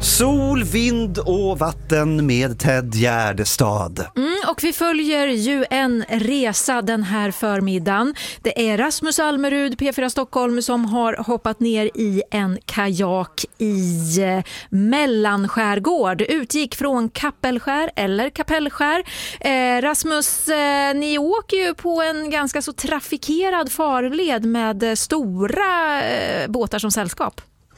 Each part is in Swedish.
Sol, vind och vatten med Ted Gärdestad. Och vi följer ju en resa den här förmiddagen. Det är Rasmus Almerud, P4 Stockholm, som har hoppat ner i en kajak i Mellanskärgård. Utgick från Kapellskär eller Kapellskär. Rasmus, ni åker ju på en ganska så trafikerad farled med stora båtar som sällskap.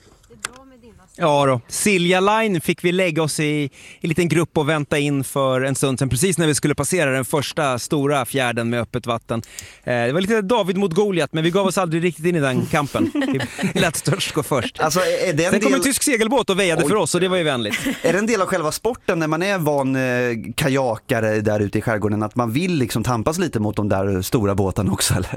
Ja då, Silja Line fick vi lägga oss i en liten grupp och vänta in för en stund sedan, precis när vi skulle passera den första stora fjärden med öppet vatten. Det var lite David mot Goliat, men vi gav oss aldrig riktigt in i den kampen. Vi lät störst gå först. Alltså, sen kom en tysk segelbåt och väjade för oss, och det var ju vänligt. Är det en del av själva sporten när man är van kajakare där ute i skärgården att man vill liksom tampas lite mot de där stora båtarna också, eller?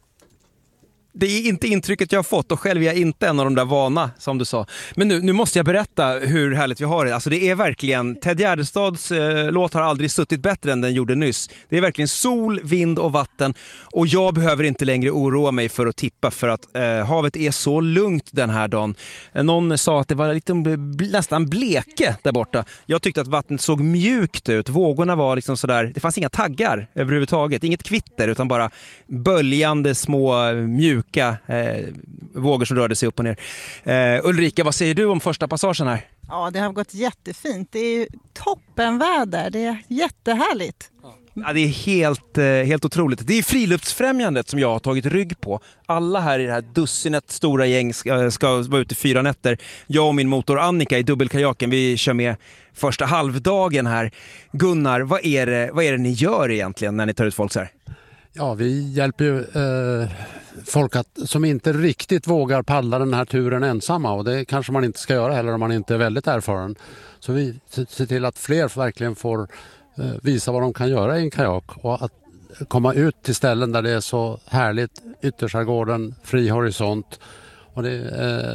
Det är inte intrycket jag har fått, och själv är jag inte en av de där vana, som du sa. Men nu måste jag berätta hur härligt vi har det. Alltså det är verkligen, Ted Gärdestads låt har aldrig suttit bättre än den gjorde nyss. Det är verkligen sol, vind och vatten, och jag behöver inte längre oroa mig för att tippa, för att havet är så lugnt den här dagen. Någon sa att det var lite nästan bleke där borta. Jag tyckte att vattnet såg mjukt ut. Vågorna var liksom sådär, det fanns inga taggar överhuvudtaget, inget kvitter, utan bara böljande små mjuka vågor som rörde sig upp och ner. Ulrika, vad säger du om första passagen här? Ja, det har gått jättefint. Det är ju toppenväder. Det är jättehärligt. Ja, det är helt otroligt. Det är Friluftsfrämjandet som jag har tagit rygg på. Alla här i det här dussinet stora gäng ska vara ute 4 nätter. Jag och min motor Annika i dubbelkajaken, vi kör med första halvdagen här. Gunnar, vad är det ni gör egentligen när ni tar ut folk så här? Ja, vi hjälper ju folk som inte riktigt vågar paddla den här turen ensamma, och det kanske man inte ska göra heller om man inte är väldigt erfaren. Så vi ser till att fler verkligen får visa vad de kan göra i en kajak, och att komma ut till ställen där det är så härligt, ytterskärgården, fri horisont, och det,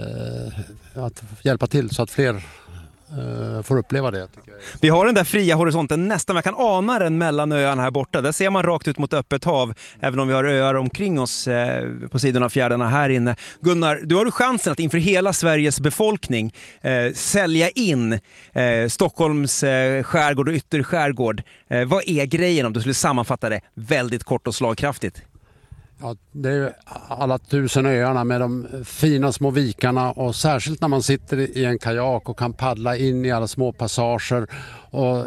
att hjälpa till så att fler får uppleva det. Vi har den där fria horisonten, nästan man kan ana den mellan öarna här borta. Där ser man rakt ut mot öppet hav, även om vi har öar omkring oss på sidorna av fjärdarna här inne. Gunnar, du har chansen att inför hela Sveriges befolkning sälja in Stockholms skärgård och ytterskärgård. Vad är grejen, om du skulle sammanfatta det väldigt kort och slagkraftigt? Ja, det är ju alla 1000 öarna med de fina små vikarna, och särskilt när man sitter i en kajak och kan paddla in i alla små passager och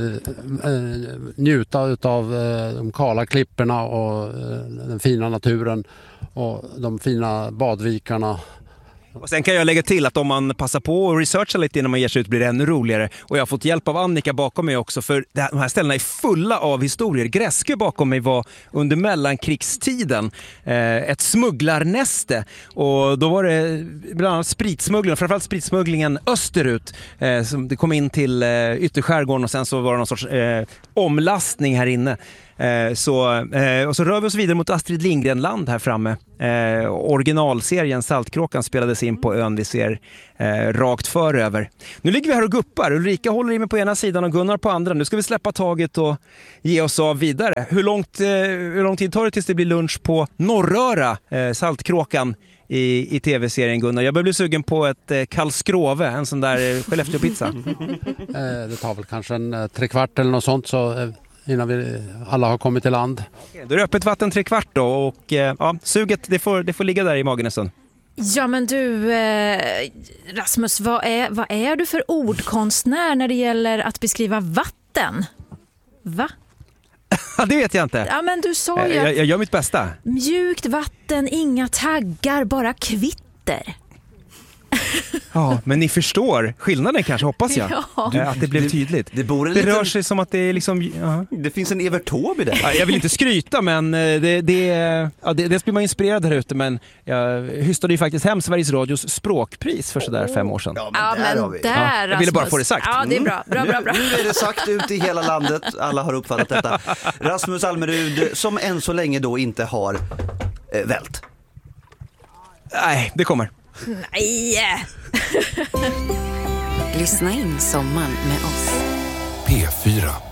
njuta av de kala klipporna och den fina naturen och de fina badvikarna. Och sen kan jag lägga till att om man passar på och researcha lite innan man ger sig ut blir det ännu roligare. Och jag har fått hjälp av Annika bakom mig också, för de här ställena är fulla av historier. Gräskö bakom mig var under mellankrigstiden ett smugglarnäste, och då var det bland annat spritsmugglingen, framförallt spritsmugglingen österut, som det kom in till ytterskärgården, och sen så var det någon sorts omlastning här inne. Och så rör vi oss vidare mot Astrid Lindgren-land här framme. Originalserien Saltkråkan spelades in på ön vi ser rakt föröver. Nu ligger vi här och guppar. Ulrika håller i mig på ena sidan och Gunnar på andra. Nu ska vi släppa taget och ge oss av vidare. Hur lång tid tar det tills det blir lunch på Norröra, Saltkråkan i tv-serien, Gunnar? Jag börjar bli sugen på ett Karlskrove, en sån där Skellefteå-pizza. Det tar väl kanske en 3/4 eller något sånt, så innan vi alla har kommit till land. Då är det öppet vatten 3/4 då, och ja, suget det får ligga där i magen en stund. Ja, men du Rasmus, vad är du för ordkonstnär när det gäller att beskriva vatten? Va? Det vet jag inte. Ja, men du sa ju jag gör mitt bästa. Mjukt vatten, inga taggar, bara kvitter. Ja, men ni förstår skillnaden kanske, hoppas jag. Ja. Att det blev tydligt. Det rör sig som att det är liksom... Det finns en Evert Taube där. Ja, jag vill inte skryta, men dels blir man inspirerad här ute, men jag hystade ju faktiskt hem Sveriges Radios språkpris för sådär 5 år sedan. Ja, men där har vi. Jag ville bara få det sagt. Ja, det är bra. Bra. Nu är det sagt ut i hela landet. Alla har uppfattat detta. Rasmus Almerud, som än så länge då inte har vält. Nej, det kommer. Nej! Lyssna in sommaren med oss. P4.